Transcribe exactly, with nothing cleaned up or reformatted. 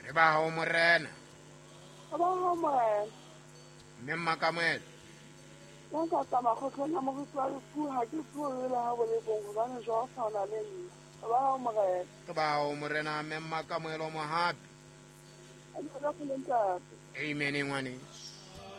E ba ho morena. Ba ha morena. Mme Makamoela. Nka ka tama go tlhona mo go tswa fu ha ke tsole la ha bole bong bana jwa fa na le nna. Ba ha morena. Ke ba ho morena mme Makamoela mo happy. Ana ka go lenta. Amen ngwane.